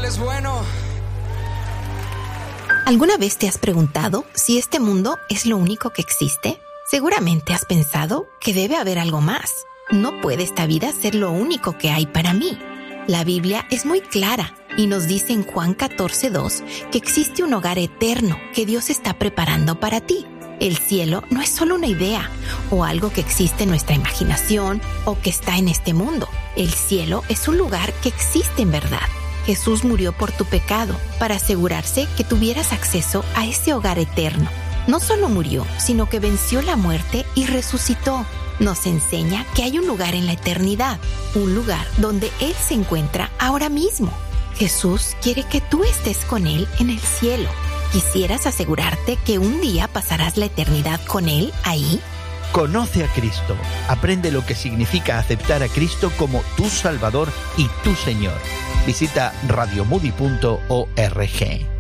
es bueno. ¿Alguna vez te has preguntado si este mundo es lo único que existe? Seguramente has pensado que debe haber algo más. No puede esta vida ser lo único que hay para mí. La Biblia es muy clara y nos dice en Juan 14:2 que existe un hogar eterno que Dios está preparando para ti. El cielo no es solo una idea o algo que existe en nuestra imaginación o que está en este mundo. El cielo es un lugar que existe en verdad. Jesús murió por tu pecado para asegurarse que tuvieras acceso a ese hogar eterno. No solo murió, sino que venció la muerte y resucitó. Nos enseña que hay un lugar en la eternidad, un lugar donde Él se encuentra ahora mismo. Jesús quiere que tú estés con Él en el cielo. ¿Quisieras asegurarte que un día pasarás la eternidad con Él ahí? Conoce a Cristo. Aprende lo que significa aceptar a Cristo como tu Salvador y tu Señor. Visita radiomoody.org.